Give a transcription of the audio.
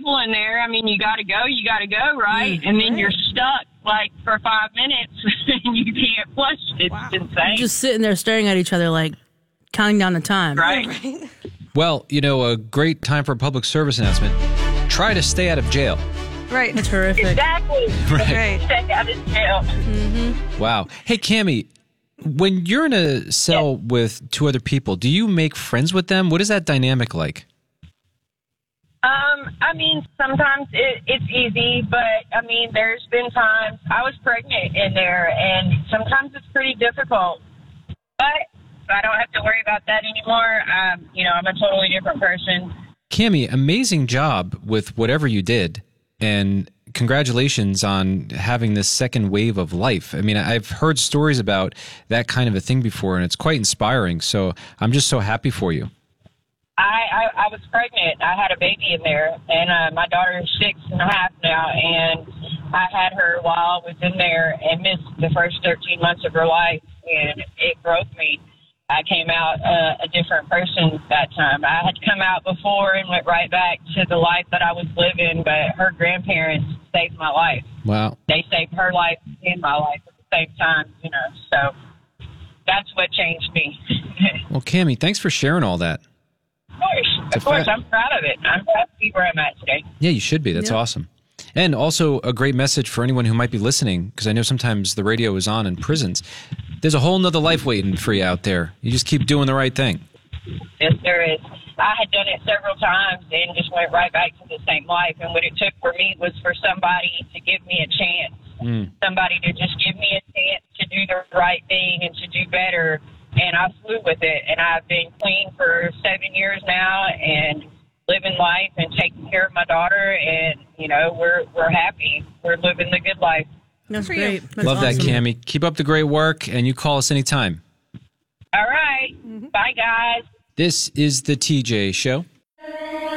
people in there. I mean, you got to go, right? And then you're stuck like for 5 minutes and you can't flush. It's insane. Just sitting there staring at each other like counting down the time. Right. Well, a great time for a public service announcement. Try to stay out of jail. Right. That's horrific. Exactly. Right. Stay out of jail. Mm-hmm. Wow. Hey, Cammie, when you're in a cell with 2 other people, do you make friends with them? What is that dynamic like? I mean, sometimes it's easy, but I mean, there's been times I was pregnant in there, and sometimes it's pretty difficult. But I don't have to worry about that anymore. I'm a totally different person. Cammie, amazing job with whatever you did, and congratulations on having this second wave of life. I mean, I've heard stories about that kind of a thing before, and it's quite inspiring. So I'm just so happy for you. I was pregnant. I had a baby in there, and my daughter is 6.5 now, and I had her while I was in there and missed the first 13 months of her life, and it broke me. I came out a different person that time. I had come out before and went right back to the life that I was living, but her grandparents saved my life. Wow. They saved her life and my life at the same time, so that's what changed me. Well, Cammie, thanks for sharing all that. Of course, I'm proud of it. I'm proud to be where I'm at today. Yeah, you should be. That's awesome. And also a great message for anyone who might be listening, because I know sometimes the radio is on in prisons. There's a whole nother life waiting for you out there. You just keep doing the right thing. Yes, there is. I had done it several times and just went right back to the same life. And what it took for me was for somebody to give me a chance. Somebody to just give me a chance to do the right thing and to do better. And I flew with it. And I've been clean for 7 years now and living life and taking care of my daughter. And, we're happy. We're living the good life. That's great. That's Love awesome. that, Cammie. Keep up the great work, and you call us anytime. All right. Bye, guys. This is the TJ Show.